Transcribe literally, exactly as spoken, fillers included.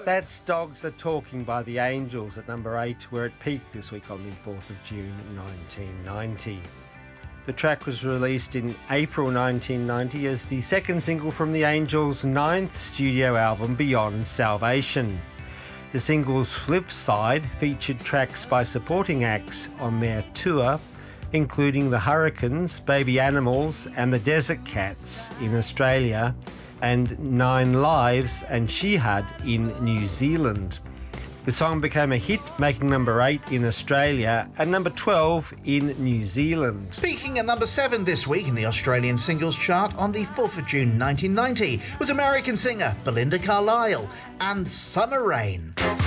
That's Dogs Are Talking by the Angels at number eight, where it peaked this week on the fourth of June nineteen ninety. The track was released in April nineteen ninety as the second single from the Angels' ninth studio album, Beyond Salvation. The single's flip side featured tracks by supporting acts on their tour, including the Hurricanes, Baby Animals and the Desert Cats in Australia, and Nine Lives and Shihad in New Zealand. The song became a hit, making number eight in Australia and number twelve in New Zealand. Peaking at number seven this week in the Australian singles chart on the fourth of June nineteen ninety was American singer Belinda Carlisle and Summer Rain.